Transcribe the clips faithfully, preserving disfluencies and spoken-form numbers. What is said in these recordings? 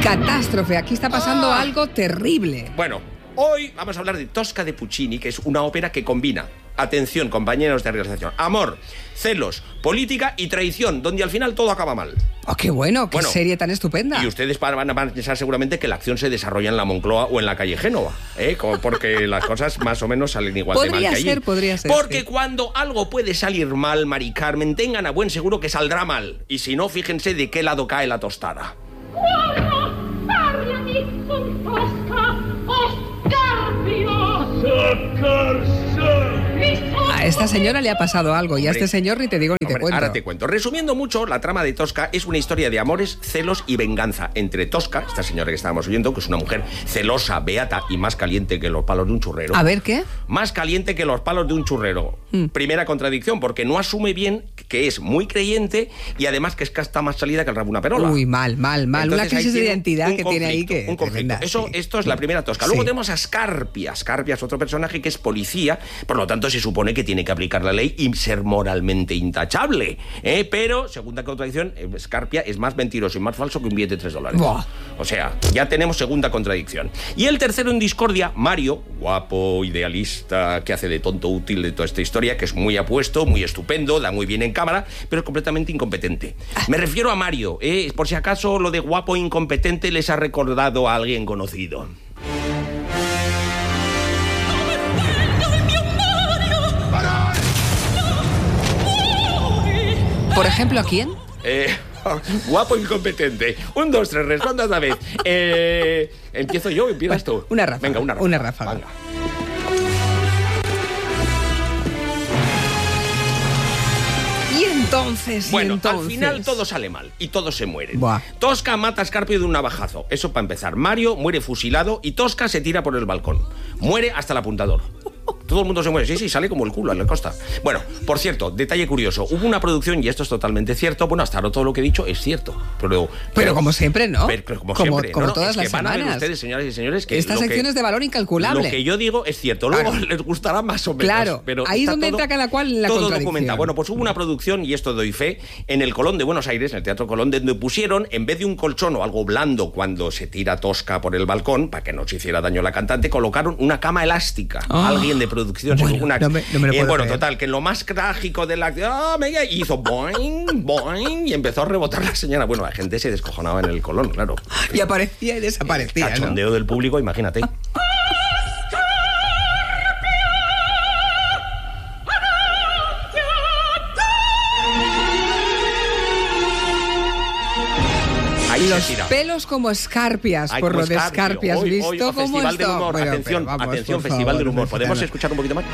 Catástrofe, aquí está pasando ah. algo terrible. Bueno, hoy vamos a hablar de Tosca de Puccini, que es una ópera que combina, atención compañeros de realización, amor, celos, política y traición, donde al final todo acaba mal. Oh, qué bueno, qué bueno, serie tan estupenda. Y ustedes van a pensar seguramente que la acción se desarrolla en la Moncloa o en la calle Génova, ¿eh? Como porque las cosas más o menos salen igual podría de mal que ser, allí. Podría ser, Porque sí. cuando algo puede salir mal, Mari Carmen, tengan a buen seguro que saldrá mal. Y si no, fíjense de qué lado cae la tostada. A esta señora le ha pasado algo y a hombre, este señor ni te digo ni hombre, te cuento. Ahora te cuento. Resumiendo mucho, la trama de Tosca es una historia de amores, celos y venganza entre Tosca, esta señora que estábamos oyendo, que es una mujer celosa, beata y más caliente que los palos de un churrero. A ver, ¿qué? Más caliente que los palos de un churrero. Mm. Primera contradicción, porque no asume bien que es muy creyente y además que es que está más salida que el rabo de una perola. Uy, mal, mal, mal. Entonces, una crisis de identidad que tiene ahí que... Un conflicto. Eso, sí. Esto es la primera Tosca. Luego sí. tenemos a Scarpia. Scarpia es otro personaje que es policía, por lo tanto se supone que tiene que aplicar la ley y ser moralmente intachable. ¿eh? Pero, segunda contradicción, Scarpia es más mentiroso y más falso que un billete de tres dólares. Buah. O sea, ya tenemos segunda contradicción. Y el tercero en discordia, Mario, guapo, idealista, que hace de tonto útil de toda esta historia, que es muy apuesto, muy estupendo, da muy bien en cámara, pero es completamente incompetente. Me refiero a Mario, ¿eh? por si acaso lo de guapo e incompetente les ha recordado a alguien conocido. ¿Por ejemplo, a quién? Eh, guapo e incompetente. Un, dos, tres, responda otra vez. Eh, ¿Empiezo yo o empiezas tú? Una ráfaga. Venga, una ráfaga. Una ráfaga. Venga. Y entonces, bueno, y entonces... al final todo sale mal y todos se mueren. Buah. Tosca mata a Scarpia de un navajazo. Eso para empezar. Mario muere fusilado y Tosca se tira por el balcón. Muere hasta el apuntador. Todo el mundo se muere, sí, sí, sale como el culo a la costa. Bueno, por cierto, detalle curioso, hubo una producción, y esto es totalmente cierto, bueno, hasta ahora todo lo que he dicho es cierto, pero... Pero, pero como siempre, ¿no? Pero, pero como, como siempre, como no, todas es las que van semanas. A ver ustedes, señoras y señores, que... Esta sección que, es de valor incalculable. Lo que yo digo es cierto, luego claro. les gustará más o menos. Claro, pero ahí es donde todo, entra cada cual en la todo contradicción. Documentado. Bueno, pues hubo una producción, y esto doy fe, en el Colón de Buenos Aires, en el Teatro Colón, donde pusieron, en vez de un colchón o algo blando cuando se tira Tosca por el balcón, para que no se hiciera daño a la cantante, colocaron una cama elástica. Oh. Alguien de producción, bueno, una... no me, no me lo eh, bueno, creer. total, que en lo más trágico de la... ¡Oh, mega! Y hizo boing, boing, y empezó a rebotar la señora. Bueno, la gente se descojonaba en el Colón, claro. Y aparecía y desaparecía, el cachondeo ¿no? del público, imagínate. Los pelos como escarpias, Ay, por como lo de escarpias, hoy, ¿visto? Hoy, ¿Cómo Festival esto? del Humor. Bueno, atención, vamos, atención, por Festival favor, del Humor. mexicana. ¿Podemos escuchar un poquito más?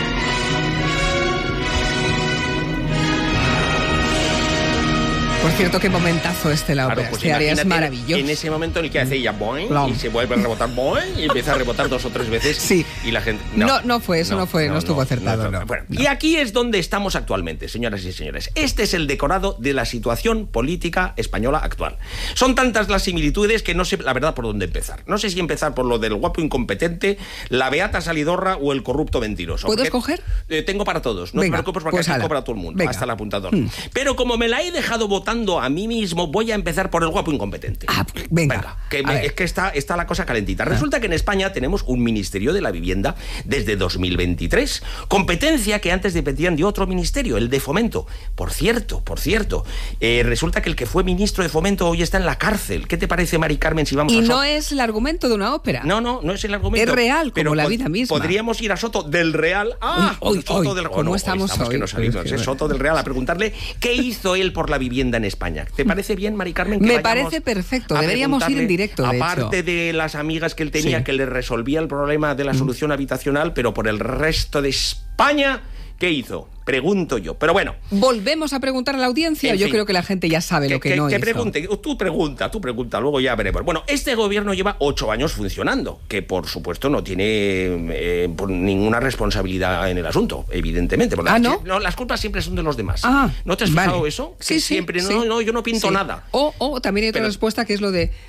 Por cierto, qué momentazo este la ópera. Claro, pues este área es maravilloso. En ese momento en el que hace ella boing, no. y se vuelve a rebotar boing, y empieza a rebotar dos o tres veces. Sí. Y la gente... No, no, no fue, eso no, no fue, no, no estuvo acertado. No, no, bueno, no. Y aquí es donde estamos actualmente, señoras y señores. Este es el decorado de la situación política española actual. Son tantas las similitudes que no sé, la verdad, por dónde empezar. No sé si empezar por lo del guapo incompetente, la beata salidorra o el corrupto mentiroso. ¿Puedo escoger? Eh, tengo para todos. No Venga, te preocupes porque pues tengo para todo el mundo. Venga. Hasta el apuntador. Hmm. Pero como me la he dejado votando a mí mismo, voy a empezar por el guapo incompetente. Ah, venga. venga que me, es que está, está la cosa calentita. Resulta que en España tenemos un Ministerio de la Vivienda desde dos mil veintitrés. Competencia que antes dependían de otro ministerio, el de Fomento. Por cierto, por cierto, eh, resulta que el que fue ministro de Fomento hoy está en la cárcel. ¿Qué te parece, Mari Carmen, si vamos y a Soto? no es el argumento de una ópera. No, no, no es el argumento. Es real, como pero la pod- vida misma. Podríamos ir a Soto del Real. Ah, hoy, hoy, Soto hoy, del ¿cómo no, estamos hoy? Estamos hoy? que no salimos, Pues, ¿eh? Soto del Real a preguntarle qué hizo él por la vivienda en España. ¿Te parece bien, Mari Carmen? Que Me vayamos parece perfecto. a Deberíamos ir en directo, de Aparte hecho. de las amigas que él tenía, Sí. que le resolvía el problema de la solución mm. habitacional, pero por el resto de España, ¿qué hizo? Pregunto yo. Pero bueno. ¿Volvemos a preguntar a la audiencia? En yo fin, creo que la gente ya sabe que, lo que, que no que hizo. pregunte, tú pregunta, tú pregunta, luego ya veremos. Bueno, este gobierno lleva ocho años funcionando, que por supuesto no tiene eh, por ninguna responsabilidad en el asunto, evidentemente. Ah, ¿no? no, las culpas siempre son de los demás. Ah, ¿No te has fijado vale. eso? Sí, Que sí. siempre, sí, no, no, yo no pinto sí. nada. O, o también hay otra Pero, respuesta que es lo de...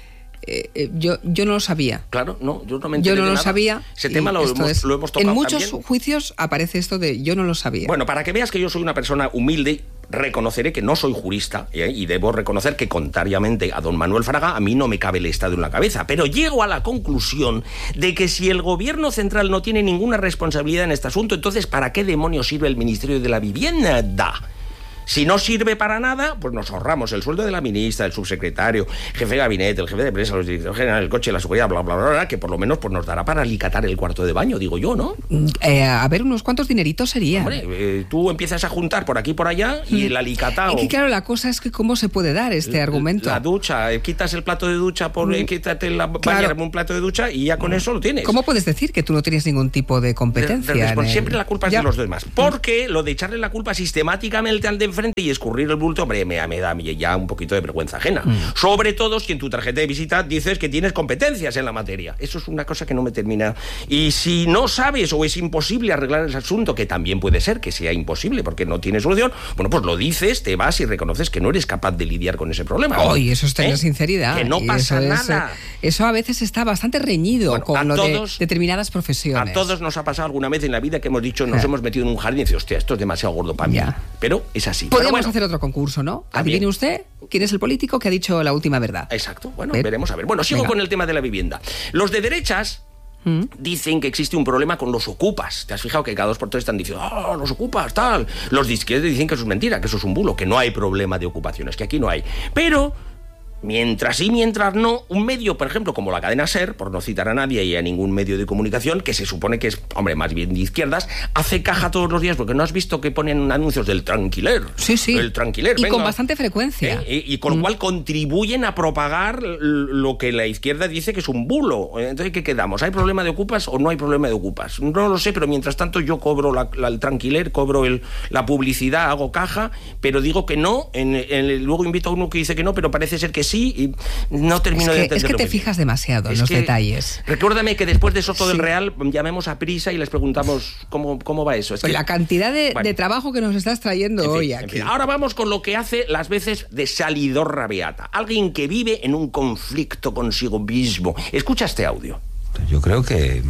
eh, yo, yo no lo sabía. Claro, no, yo no me enteré Yo no de lo nada. sabía. Ese tema lo hemos, es, lo hemos tocado en muchos también. juicios aparece esto de yo no lo sabía. Bueno, para que veas que yo soy una persona humilde, reconoceré que no soy jurista, ¿eh? Y debo reconocer que, contrariamente a don Manuel Fraga, a mí no me cabe el Estado en la cabeza, pero llego a la conclusión de que si el gobierno central no tiene ninguna responsabilidad en este asunto, entonces ¿para qué demonios sirve el Ministerio de la Vivienda? Si no sirve para nada, pues nos ahorramos el sueldo de la ministra, el subsecretario, jefe de gabinete, el jefe de prensa, los directores generales, el coche, la seguridad, bla, bla, bla, bla, que por lo menos pues, nos dará para alicatar el cuarto de baño, digo yo, ¿no? Eh, a ver, unos cuantos dineritos serían. Hombre, eh, tú empiezas a juntar por aquí y por allá y el alicatado... Es que claro, la cosa es que cómo se puede dar este la, argumento. La ducha, eh, quitas el plato de ducha, por mm. eh, quítate la claro. bañera, un plato de ducha y ya con mm. eso lo tienes. ¿Cómo puedes decir que tú no tienes ningún tipo de competencia? De, de, de, el... Siempre la culpa es ya. de los demás. Porque lo de echarle la culpa sistemáticamente al de enfrente y escurrir el bulto, hombre, me, me da ya un poquito de vergüenza ajena. Mm. Sobre todo si en tu tarjeta de visita dices que tienes competencias en la materia. Eso es una cosa que no me termina. Y si no sabes o es imposible arreglar ese asunto, que también puede ser que sea imposible porque no tiene solución, bueno, pues lo dices, te vas y reconoces que no eres capaz de lidiar con ese problema. Oye, oh, eso es tener ¿Eh? sinceridad. Que no pasa eso nada. Es, eso a veces está bastante reñido bueno, con lo todos, de determinadas profesiones. A todos nos ha pasado alguna vez en la vida que hemos dicho, nos eh. hemos metido en un jardín y dices, hostia, esto es demasiado gordo para mí. Ya. Pero es así. Podríamos bueno, hacer otro concurso, ¿no? Adivine usted quién es el político que ha dicho la última verdad. Exacto. Bueno, ¿Ver? veremos a ver. Bueno, sigo Venga. con el tema de la vivienda. Los de derechas ¿Mm? dicen que existe un problema con los ocupas. ¿Te has fijado que cada dos por tres están diciendo, oh, los ocupas, tal? Los de izquierda dicen que eso es mentira, que eso es un bulo, que no hay problema de ocupaciones, que aquí no hay. Pero... mientras sí, mientras no, un medio, por ejemplo, como la cadena SER, por no citar a nadie y a ningún medio de comunicación, que se supone que es, hombre, más bien de izquierdas, hace caja todos los días, porque no has visto que ponen anuncios del tranquiler. Sí, sí. El tranquiler, y venga. con bastante frecuencia. ¿Eh? Y, y con lo mm. cual contribuyen a propagar lo que la izquierda dice que es un bulo. Entonces, ¿qué quedamos? ¿Hay problema de ocupas o no hay problema de ocupas? No lo sé, pero mientras tanto yo cobro la, la, el tranquiler, cobro el, la publicidad, hago caja, pero digo que no, en, en, luego invito a uno que dice que no, pero parece ser que sí, y no termino es que, de entenderlo. Es que te fijas demasiado en los que, detalles. Recuérdame que después de Soto sí. del Real llamemos a Prisa y les preguntamos cómo, cómo va eso. Es pues que, la cantidad de, bueno, de trabajo que nos estás trayendo en fin, hoy aquí. En fin. Ahora vamos con lo que hace las veces de salidorra beata. Alguien que vive en un conflicto consigo mismo. Escucha este audio. Yo creo que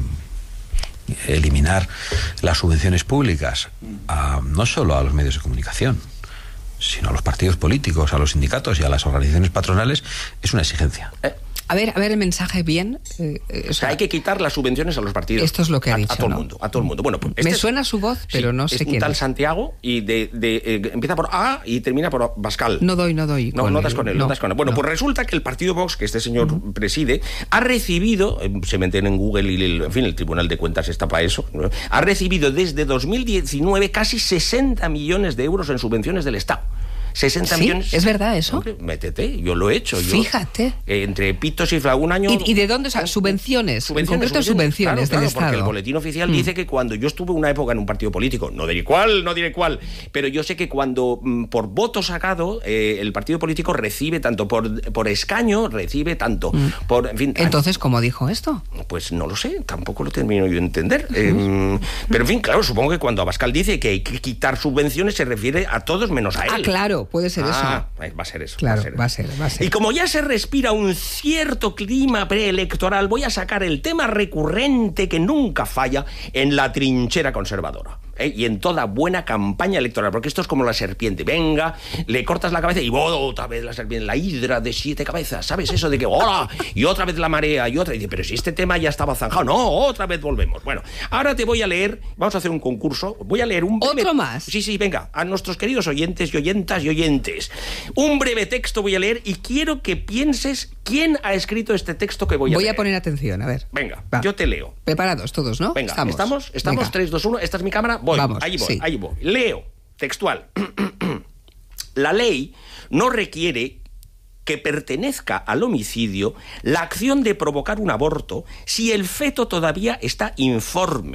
eliminar las subvenciones públicas a, no solo a los medios de comunicación, sino a los partidos políticos, a los sindicatos y a las organizaciones patronales, es una exigencia. Eh. A ver, a ver el mensaje bien. Eh, o sea, hay que quitar las subvenciones a los partidos. Esto es lo que ha a, dicho. A todo ¿no? el mundo, a todo el mundo. Bueno, pues este me es, suena su voz, pero sí, no sé es quién. Un tal es. Santiago y de, de, de, empieza por A y termina por Bascal. No doy, no doy. No, no das con él, no, no das con él. Bueno, no. pues resulta que el partido Vox, que este señor uh-huh. preside, ha recibido, se meten en Google y el, en fin, el Tribunal de Cuentas está para eso, ¿no? Ha recibido desde dos mil diecinueve casi sesenta millones de euros en subvenciones del Estado. sesenta ¿Sí? millones. ¿Es verdad eso? Hombre, métete, yo lo he hecho. Yo, Fíjate. Eh, entre pitos y fla, un año... ¿Y, ¿Y de dónde? O sea, subvenciones. Subvenciones. En concreto, subvenciones, subvenciones claro, del claro, Estado. Porque el boletín oficial mm. dice que cuando yo estuve una época en un partido político, no diré cuál, no diré cuál, pero yo sé que cuando mm, por voto sacado, eh, el partido político recibe tanto por, por escaño, recibe tanto mm. por... En fin, entonces, ¿cómo dijo esto? Pues no lo sé, tampoco lo termino yo de entender. Eh, pero en fin, claro, supongo que cuando Abascal dice que hay que quitar subvenciones se refiere a todos menos a él. Ah, claro, puede ser ah, eso. Va a ser eso. Claro, va a ser. va a ser, va a ser. Y como ya se respira un cierto clima preelectoral, voy a sacar el tema recurrente que nunca falla en la trinchera conservadora. ¿Eh? Y en toda buena campaña electoral, porque esto es como la serpiente. Venga, le cortas la cabeza y oh, otra vez la serpiente, la hidra de siete cabezas, ¿sabes? Eso de que ¡hola! Y otra vez la marea y otra. Y dice, pero si este tema ya estaba zanjado. No, otra vez volvemos. Bueno, ahora te voy a leer, vamos a hacer un concurso, voy a leer un breve... ¿Otro más? Sí, sí, venga, a nuestros queridos oyentes y oyentas y oyentes. Un breve texto voy a leer y quiero que pienses quién ha escrito este texto que voy a voy leer. Voy a poner atención, a ver. Venga, Va. yo te leo. Preparados todos, ¿no? Venga, estamos. ¿estamos? ¿Estamos? Venga. tres, dos, uno, esta es mi cámara. Voy, Vamos, ahí voy, sí. ahí voy. Leo, textual. La ley no requiere que pertenezca al homicidio la acción de provocar un aborto si el feto todavía está informe,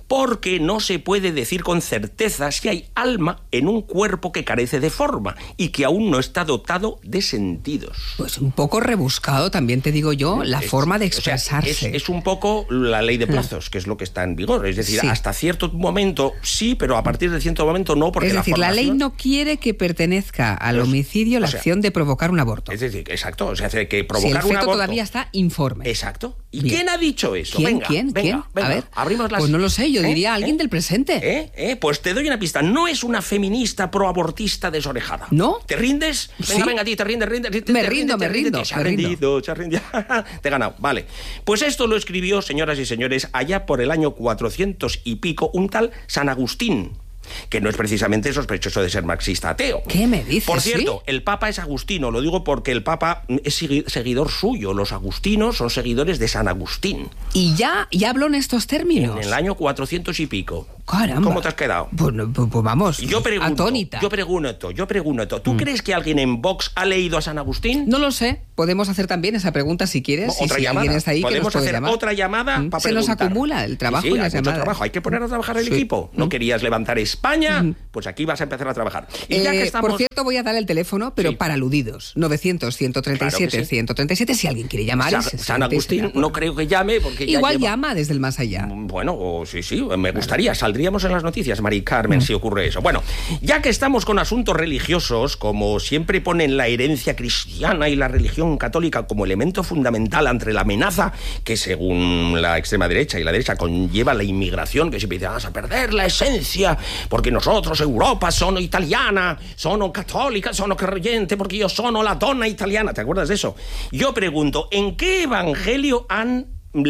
porque no se puede decir con certeza si hay alma en un cuerpo que carece de forma y que aún no está dotado de sentidos. Pues un poco rebuscado, también te digo yo, la es, forma de o sea, expresarse. es, es un poco la ley de plazos, que es lo que está en vigor. Es decir, sí. hasta cierto momento sí, pero a partir de cierto momento no, porque es decir, la, la ley formación... no quiere que pertenezca al pues, homicidio la o sea, acción de provocar un aborto. Es decir, exacto, o sea, que provocar si el feto un aborto... todavía está informe. Exacto. ¿Y Bien. quién ha dicho eso? ¿Quién? Venga, ¿Quién? Venga, ¿Quién? Venga, a ver, abrimos las... pues no lo sé, yo ¿Eh? diría alguien ¿Eh? del presente. ¿Eh? ¿Eh? Pues te doy una pista, no es una feminista proabortista desorejada. ¿No? ¿Te rindes? Venga, ¿Sí? venga, a ti, te rindes, rindes. Te, me te rindo, rinde, me te rindo. Se ha me rendido, rindo. se ha rendido. Te he ganado, vale. Pues esto lo escribió, señoras y señores, allá por el año cuatrocientos y pico, un tal San Agustín, que no es precisamente sospechoso de ser marxista ateo. ¿Qué me dices? Por cierto, ¿sí? el Papa es agustino, lo digo porque el Papa es seguidor suyo. Los agustinos son seguidores de San Agustín. ¿Y ya, ya habló en estos términos? En el año cuatrocientos y pico. Caramba. ¿Cómo te has quedado? Pues, pues, pues vamos, yo pregunto, atónita. Yo pregunto, yo pregunto. ¿Tú mm. crees que alguien en Vox ha leído a San Agustín? No lo sé. Podemos hacer también esa pregunta si quieres. Otra si llamada. alguien está ahí, Podemos que nos puede hacer llamar. otra llamada mm. para Se preguntar. nos acumula el trabajo sí, sí, y las hay mucho llamadas. trabajo. Hay que poner a trabajar el sí. equipo. No mm. querías levantar España, mm. pues aquí vas a empezar a trabajar. Y eh, ya que estamos... Por cierto, voy a dar el teléfono, pero sí. para aludidos. novecientos, ciento treinta y siete, claro sí. ciento treinta y siete, si alguien quiere llamar. San, y se San Agustín no creo que llame porque igual ya lleva... llama desde el más allá. Bueno, oh, sí, sí, me gustaría. Saldríamos en las noticias, Mari Carmen, mm. si ocurre eso. Bueno, ya que estamos con asuntos religiosos, como siempre ponen la herencia cristiana y la religión católica como elemento fundamental ante la amenaza que, según la extrema derecha y la derecha, conlleva la inmigración, que siempre dicen, vas a perder la esencia, porque nosotros, Europa, sono italiana, sono católica, sono creyente, porque yo sono la donna italiana. ¿Te acuerdas de eso? Yo pregunto, ¿en qué evangelio han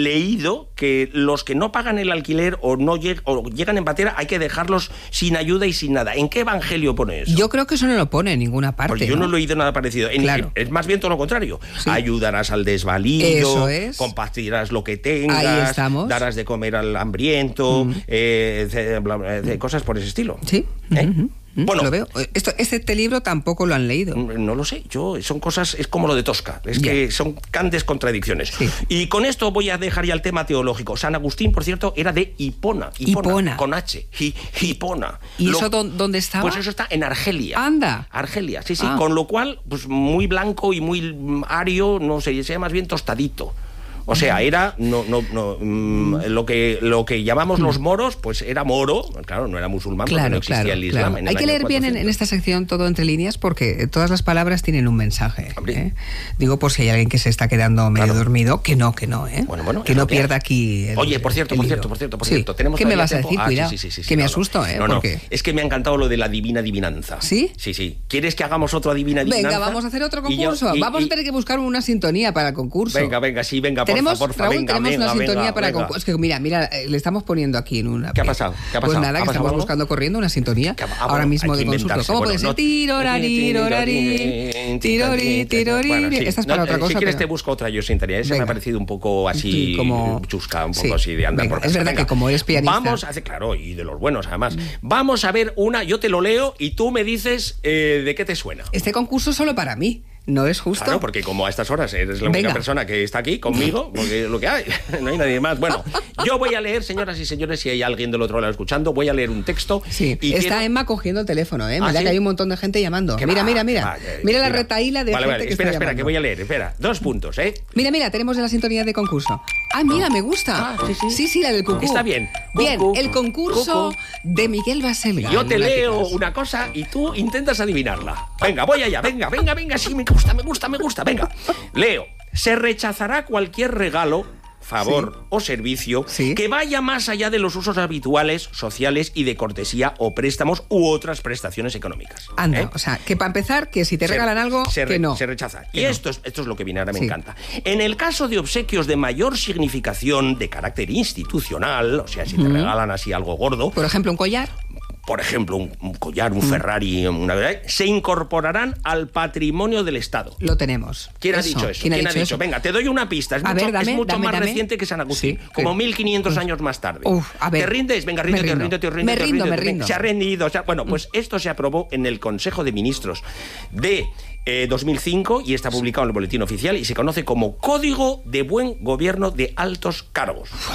leído que los que no pagan el alquiler o no lleg- o llegan en patera hay que dejarlos sin ayuda y sin nada? ¿En qué evangelio pone eso? Yo creo que eso no lo pone en ninguna parte. Porque yo no, ¿no? no he oído nada parecido. En, claro. Es más bien todo lo contrario. Sí. Ayudarás al desvalido, eso es. compartirás lo que tengas, ahí estamos. Darás de comer al hambriento, mm. eh, de, de, de, cosas por ese estilo. Sí. ¿Eh? Uh-huh. Bueno, lo veo. Esto, este libro tampoco lo han leído. No lo sé, yo son cosas, es como lo de Tosca, es yeah. que son grandes contradicciones. Sí. Y con esto voy a dejar ya el tema teológico. San Agustín, por cierto, era de Hipona, Hipona, Hipona. con H, Hi, Hipona. ¿Y lo, eso dónde estaba? Pues eso está en Argelia. Anda. Argelia, sí, sí, ah. con lo cual, pues muy blanco y muy ario, no sé, se llama más bien tostadito. O sea, era no, no, no, mmm, lo que lo que llamamos los moros, pues era moro, claro, no era musulmán, claro, porque no existía claro, el Islam. Claro. En el Hay que leer bien en, en esta sección todo entre líneas, porque todas las palabras tienen un mensaje. ¿eh? Digo, por si hay alguien que se está quedando medio claro. dormido, que no, que no, ¿eh? Bueno, bueno, que no pierda aquí. El, Oye, por cierto, por cierto, por cierto, por cierto, sí. tenemos ¿Qué me vas a tiempo? decir? Ah, Cuidado, sí, sí, sí, sí, que no, me asusto, ¿eh? No, no, porque... es que me ha encantado lo de la divina adivinanza. ¿Sí? Sí, sí. ¿Quieres que hagamos otro adivina adivinanza? Venga, vamos a hacer otro concurso. Y yo, y, vamos y... a tener que buscar una sintonía para el concurso. Venga, venga, sí, venga, ¿Tenemos, porfa, porfa, Raúl, venga, tenemos venga, una sintonía venga, para venga. concurso. Es que mira, mira, le estamos poniendo aquí en una... ¿Qué ha pasado? ¿Qué ha pasado? Pues nada, ¿Ha que pasado estamos algo? buscando corriendo una sintonía Ah, bueno, ahora mismo hay de que consulta. inventarse. ¿Cómo Bueno, puede ser? no- Tirorari, rorari, tirori, tirori. Bueno, sí. Esta es para No, otra eh, cosa. Si quieres pero- te busco otra yo sintonía. Esa me Venga. ha parecido un poco así Sí, como- chusca, un poco Sí. así de andar Venga, por es casa. verdad Venga, que como eres pianista- Vamos a hacer, claro, y de los buenos además. Vamos a ver una, yo te lo leo y tú me dices eh, de qué te suena. Este concurso es solo para mí. ¿No es justo? Claro, porque como a estas horas eres la única Venga. persona que está aquí conmigo, porque es lo que hay, no hay nadie más. Bueno, yo voy a leer, señoras y señores, si hay alguien del otro lado escuchando, voy a leer un texto. Sí, y está quiero... Emma cogiendo el teléfono, ¿eh? ¿Ah, Mira sí? que hay un montón de gente llamando. ¿Qué Mira, va? mira, mira. Vaya, mira la mira. retaíla de vale, gente vale. que espera, está espera, llamando. que voy a leer. Espera, dos puntos, ¿eh? Mira, mira, tenemos de la sintonía de concurso. Ah, mira, me gusta. Ah, sí, sí. Sí, sí, la del cucú. Está bien. Bien, Cucú. el concurso Cucú. de Miguel Baselga. Yo te en leo Gráficas. una cosa y tú intentas adivinarla. Venga, voy allá, venga, venga, venga, sí, me gusta, me gusta, me gusta, venga. Leo, se rechazará cualquier regalo, favor Sí. o servicio Sí. que vaya más allá de los usos habituales, sociales y de cortesía o préstamos u otras prestaciones económicas. Anda, ¿eh? o sea, que para empezar, que si te Se- regalan algo, se re- que no. Se rechaza. Que y no. esto, es, esto es lo que viene ahora, me Sí. encanta. En el caso de obsequios de mayor significación de carácter institucional, o sea, si te Ujú. regalan así algo gordo, Por ejemplo, un collar. por ejemplo, un, un collar, Mm. un Ferrari, una verdad, se incorporarán al patrimonio del Estado. Lo tenemos. ¿Quién ha Eso. dicho eso? ¿Quién ha dicho eso? Venga, te doy una pista. Es A mucho, ver, dame, es mucho dame, más dame. reciente que San Agustín. Sí, como que- mil quinientos Uf. años más tarde. Uf, a ver. ¿Te rindes? Venga, Me ríndete, rindo. ríndete, ríndete. Me rindo, ríndete, me ríndete. rindo. Se ha rendido. o sea, bueno, pues esto se aprobó en el Consejo de Ministros de eh, dos mil cinco y está publicado en el Boletín Oficial y se conoce como Código de Buen Gobierno de Altos Cargos.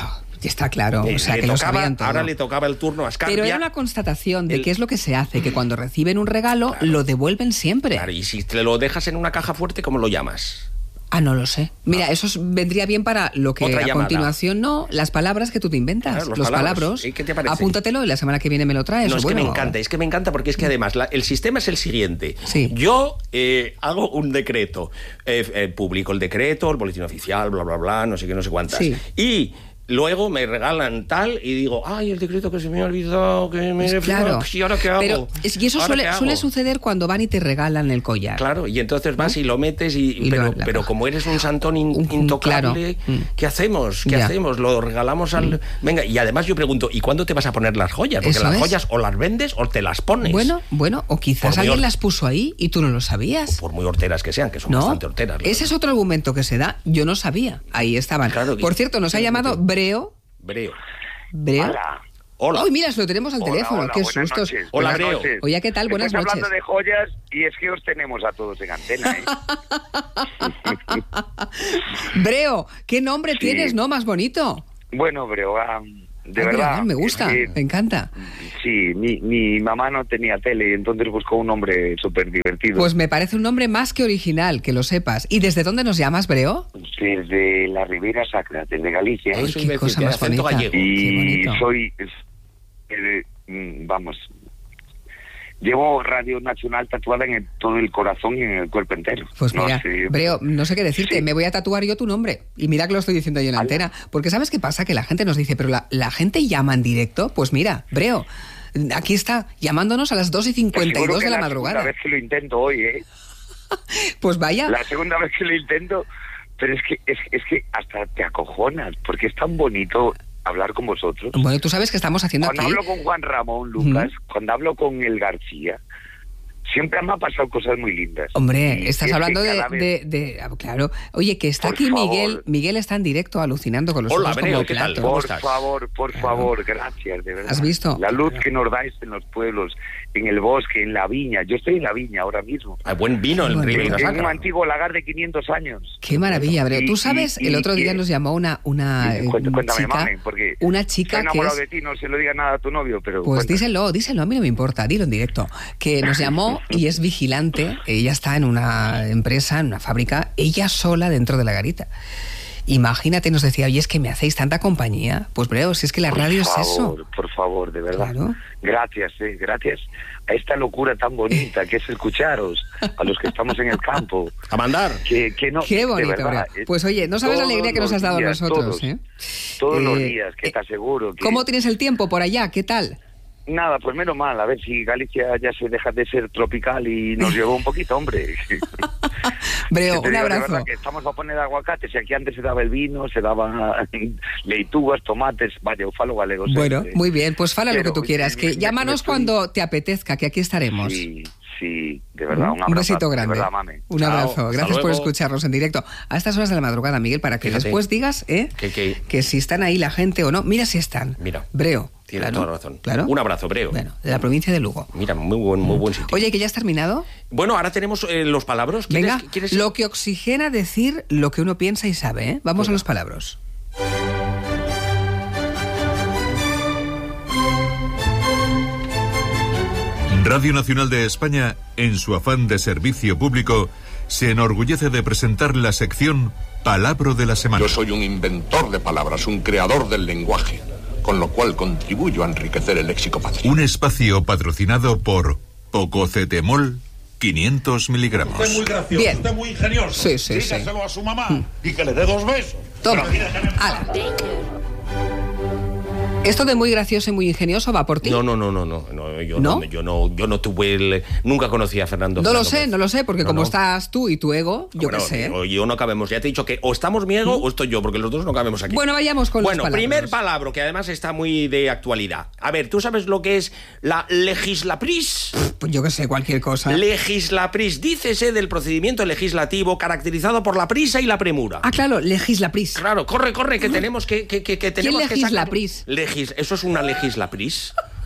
Está claro, Eh, o sea, le que lo tocaba, sabían todo. ahora le tocaba el turno a Ascardia. Pero era una constatación de El- qué es lo que se hace, que cuando reciben un regalo, Claro. lo devuelven siempre. Claro, y si te lo dejas en una caja fuerte, ¿cómo lo llamas? Ah, no lo sé. Mira, eso es- vendría bien para lo que Otra a llamada. continuación, no, las palabras que tú te inventas, Claro, los los palabras. palabras. ¿Y qué te parece? Apúntatelo y la semana que viene me lo traes. No, o es bueno, que me encanta, es que me encanta porque es que además la- el sistema es el siguiente. Sí. Yo eh, hago un decreto, eh, eh, publico el decreto, el boletín oficial, bla, bla, bla, no sé qué, no sé cuántas. Sí. Y luego me regalan tal y digo, ay, el decreto que se me ha olvidado, que me... Claro. ¿Y ahora qué hago? Pero, es- y eso ¿Ahora suele, qué hago? suele suceder cuando van y te regalan el collar. Claro, y entonces vas y lo metes y, Y pero, lo- la pero caja. como eres un santón in- Un- intocable, claro. Mm. ¿qué hacemos? ¿Qué Ya. hacemos? Lo regalamos al... Venga, y además yo pregunto, ¿y cuándo te vas a poner las joyas? Porque Eso las es. joyas o las vendes o te las pones. Bueno, bueno, o quizás Por muy alguien or- las puso ahí y tú no lo sabías. Por muy horteras que sean, que son ¿No? bastante horteras. la Ese es verdad. otro argumento que se da. Yo no sabía. Ahí estaban. Claro, Por y- cierto, nos ha llamado Breo. Breo. Breo. Hola. Hola. Ay, mira, se lo tenemos al Hola, teléfono. hola, Qué buenas sustos. noches. Hola, Buenas Breo. noches. Oye, ¿qué tal? Buenas Estáis noches. hablando de joyas y es que os tenemos a todos en antena, ¿eh? Breo, ¿qué nombre Sí. tienes, no? Más bonito. Bueno, pero ah, de Ay, verdad... Breo, me gusta, es que, me encanta. sí, mi, mi mamá no tenía tele y entonces buscó un nombre súper divertido. Pues me parece un nombre más que original, que lo sepas. ¿Y desde dónde nos llamas, Breo? Desde la Ribera Sacra, desde Galicia. Ay, Eso qué iba a decir, cosa tiene más acento bonita. gallego. Qué Y bonito. soy... eh, mm, vamos... Llevo Radio Nacional tatuada en el- todo el corazón y en el cuerpo entero. Pues No mira, sé- Breo, no sé qué decirte, Sí. me voy a tatuar yo tu nombre. Y mira que lo estoy diciendo yo en Ala. antena. Porque ¿sabes qué pasa? Que la gente nos dice, pero la, la gente llama en directo. Pues mira, Breo, aquí está, llamándonos a las dos y Pues cincuenta y seguro dos que de la la madrugada. segunda vez que lo intento hoy, ¿eh? Pues vaya. La segunda vez que lo intento, pero es que es, es que hasta te acojonas, porque es tan bonito hablar con vosotros. Bueno, tú sabes que estamos haciendo Cuando aquí... hablo con Juan Ramón, Lucas, cuando hablo con el García, siempre me han pasado cosas muy lindas. Hombre, Y estás es que hablando de, cada vez- de, de- ah, Claro. Oye, que está Por aquí favor. Miguel. Miguel está en directo alucinando con los Hola, ojos Breo, como ¿qué tal? platos. ¿Cómo Por estás? favor, por Claro. favor, gracias, de verdad. ¿Has visto? La luz que nos dais en los pueblos, en el bosque, en la viña. Yo estoy en la viña ahora mismo. Hay buen vino en Qué Ribera bonito. En un Sacra. antiguo lagar de quinientos años. Qué maravilla, Breo. Y- Tú y- sabes, y- el otro día y- nos llamó una, una Y- eh, cuéntame, cuéntame, chica, mami, porque una estoy chica que enamorado es... de ti, no se lo diga nada a tu novio, pero... Pues cuéntame. díselo, díselo, a mí no me importa, dilo en directo. Que nos llamó y es vigilante, ella está en una empresa, en una fábrica, ella sola dentro de la garita. Imagínate, nos decía, oye, es que me hacéis tanta compañía. Pues Breo, si es que la Por radio favor, es eso. por favor, de verdad. Claro. Gracias, eh, gracias a esta locura tan bonita que es escucharos, a los que estamos en el campo. A mandar. Que, que no, Qué de bonito, verdad, Breo. eh, Pues oye, no sabes la todos alegría que nos los has dado a días, nosotros. Todos, ¿eh? todos los Eh, días, que eh, te aseguro que... ¿Cómo tienes el tiempo por allá? ¿Qué tal? Nada, pues menos mal, a ver si Galicia ya se deja de ser tropical y nos llevó un poquito, hombre. Breo, Que te un digo, de abrazo. verdad, que estamos a poner aguacates y aquí antes se daba el vino, se daba leitugas, tomates, vaya, ufalo galego. Bueno, siempre. muy bien, pues fala lo que Pero, tú quieras, me- que me- llámanos me estoy- cuando te apetezca, que aquí estaremos. Sí, sí, de verdad, un Un abrazo. besito grande. De verdad, mame. Un Chao, abrazo. hasta Gracias por luego. escucharnos en directo a estas horas de la madrugada, Miguel, para que Fíjate. después digas ¿eh? Que- que- que si están ahí la gente o no. Mira si están. Mira. Breo. Tienes claro, toda la razón. Claro. Un abrazo, Breo. Bueno, de la provincia de Lugo. Mira, muy buen, muy buen sitio. Oye, que ya has terminado. Bueno, ahora tenemos eh, los palabras. ¿Quieres, Venga, ¿quieres? lo que oxigena decir lo que uno piensa y sabe, ¿eh? Vamos a los palabras. Radio Nacional de España, en su afán de servicio público, se enorgullece de presentar la sección Palabra de la Semana. Yo soy un inventor de palabras, un creador del lenguaje, con lo cual contribuyo a enriquecer el léxico patrio. Un espacio patrocinado por Pococetemol quinientos miligramos. Usted es muy gracioso, Bien. usted es muy ingenioso. Sí, sí, sí. Dígaselo a su mamá y que le dé dos besos. Toma. Pero mira que me- Ala. Esto de muy gracioso y muy ingenioso va por ti. No, no, no, no, no, no, yo ¿No? no, yo no, yo no tuve el, nunca conocí a Fernando. No lo Fernández. sé, no lo sé, porque No, como no. estás tú y tu ego, yo Bueno, qué sé. o yo no cabemos. Ya te he dicho que o estamos mi ego o estoy yo, porque los dos no cabemos aquí. Bueno, vayamos con los Bueno, palabras. primer palabra, que además está muy de actualidad. A ver, ¿tú sabes lo que es la legislapris? Pues yo qué sé, cualquier cosa. Legislapris, dícese del procedimiento legislativo caracterizado por la prisa y la premura. Ah, claro, legislapris. Claro, corre, corre, que tenemos que, que, que, que tenemos que legisla sacar- pris? Legis- Eso es una legislapris.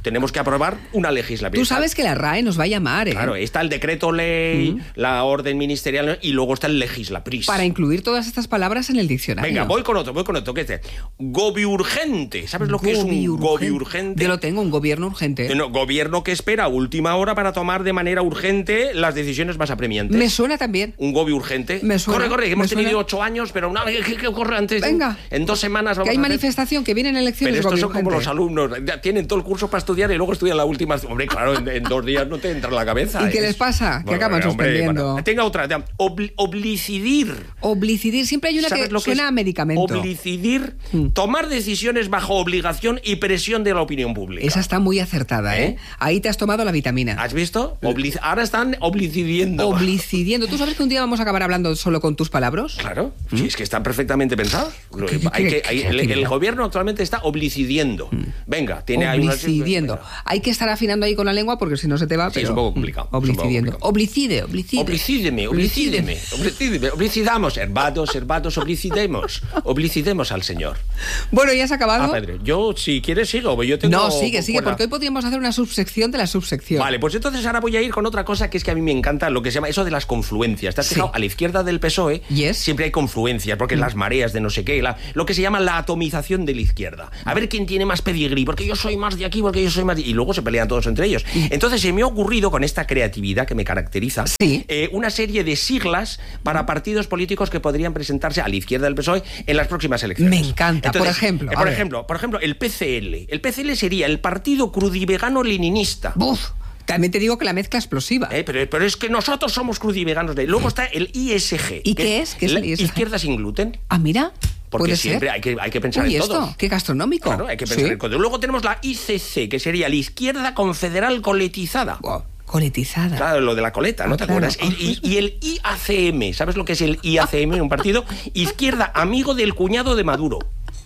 tenemos que aprobar una legislación. Tú sabes que la R A E nos va a llamar, ¿eh? Claro, está el decreto ley, mm. la orden ministerial y luego está el legislapris. Para incluir todas estas palabras en el diccionario. Venga, voy con otro, voy con otro. ¿Qué es este? Gobiurgente. ¿Sabes lo que es un gobiurgente? Yo lo tengo, un gobierno urgente. No, gobierno que espera a última hora para tomar de manera urgente las decisiones más apremiantes. Me suena también. Un gobiurgente. Me suena. Corre, corre, que hemos suena. tenido ocho años, pero una, ¿qué, qué ocurre antes? Venga. En dos semanas vamos que hay a hacer... manifestación, que vienen elecciones. Pero estos son como los alumnos. Ya tienen todo el curso para estudiar y luego estudian la última. Hombre, claro, en, en dos días no te entra en la cabeza. ¿Y ¿eh? qué les pasa? Bueno, que acaban hombre, suspendiendo. Bueno. Tenga otra. Obli oblicidir. Oblicidir. Siempre hay una que, que suena a medicamento. Oblicidir. Hmm. Tomar decisiones bajo obligación y presión de la opinión pública. Esa está muy acertada, ¿eh? ¿eh? Ahí te has tomado la vitamina. ¿Has visto? Oblic Ahora están oblicidiendo. Oblicidiendo. ¿Tú sabes que un día vamos a acabar hablando solo con tus palabras? Claro. ¿Mm? Sí, es que están perfectamente pensados. ¿Qué, qué, hay que, hay, el, el gobierno actualmente está oblicidiendo. ¿Mm? Venga, tiene ahí oblicidiendo. Una... Hay que estar afinando ahí con la lengua porque si no se te va. Sí, pero... es un poco complicado. Oblicidiendo. Oblicide, oblicide. Oblicídeme, oblicídeme. Oblicídeme. Oblicidamos. Herbados, herbados, oblicidemos. Oblicidemos al Señor. Bueno, ¿ya has acabado? Ah, Pedro, yo, si quieres, sigo. Yo tengo no, sigue, sigue, buena... porque hoy podríamos hacer una subsección de la subsección. Vale, pues entonces ahora voy a ir con otra cosa que es que a mí me encanta, lo que se llama eso de las confluencias. ¿Te has fijado? Sí. A la izquierda del P S O E yes. siempre hay confluencias, porque mm. las mareas de no sé qué, la, lo que se llama la atomización de la izquierda. A ver quién tiene más pedigrí, porque yo soy más de aquí, porque yo soy más de... Y luego se pelean todos entre ellos. Mm. Entonces se me ha ocurrido, con esta creatividad que me caracteriza, sí. eh, una serie de siglas para partidos políticos que podrían presentarse a la izquierda del P S O E en las próximas elecciones. Me encanta. Entonces, por ejemplo. Eh, por ejemplo, por ejemplo, el P C L. El P C L sería el Partido Crudivegano-Leninista. ¡Buf! También te digo que la mezcla explosiva. Eh, pero, pero es que nosotros somos crudiveganos. De... Luego está el I S G. ¿Y qué es? ¿Qué es el I S G? Izquierda sin gluten. Ah, mira. Porque ¿Puede siempre ser? Hay, que, hay que pensar Uy, en esto, todos. Qué gastronómico. Claro, hay que pensar ¿Sí? en todos. Luego tenemos la I C C, que sería la Izquierda Confederal Coletizada. Wow. Coletizada. Claro, lo de la coleta, ¿no ah, te claro. acuerdas? Y, y, y el I A C M, ¿sabes lo que es el I A C M? Un partido Izquierda Amigo del Cuñado de Maduro.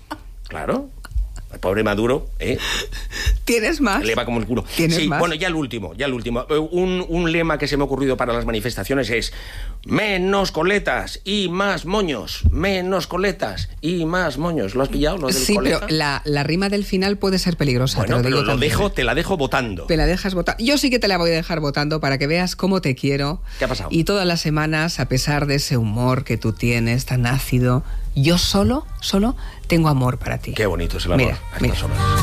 Claro. El pobre Maduro, ¿eh? ¿Tienes más? Le va como el culo. ¿Tienes sí, más? Bueno, ya el último, ya el último. Un, un lema que se me ha ocurrido para las manifestaciones es menos coletas y más moños. Menos coletas y más moños. ¿Lo has pillado, lo del sí, coleta? pero la, la rima del final puede ser peligrosa. Bueno, te lo, pero digo lo dejo, te la dejo votando. Te la dejas votando. Yo sí que te la voy a dejar votando para que veas cómo te quiero. ¿Qué ha pasado? Y todas las semanas, a pesar de ese humor que tú tienes tan ácido, yo solo, solo tengo amor para ti. Qué bonito es el amor. Mira, a estas mira. horas.